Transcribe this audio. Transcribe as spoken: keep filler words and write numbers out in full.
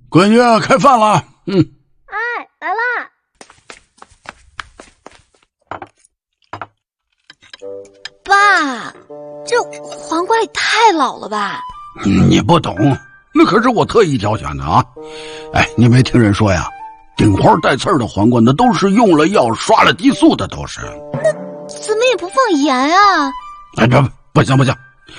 闺女，开饭了。嗯。 哎，来啦！ 爸，这皇冠也太老了吧？ 你不懂，那可是我特意挑选的啊！哎，你没听人说呀？顶花带刺儿的皇冠，那都是用了药、刷了激素的，都是。 那怎么也不放盐啊？ 哎，不不行不行，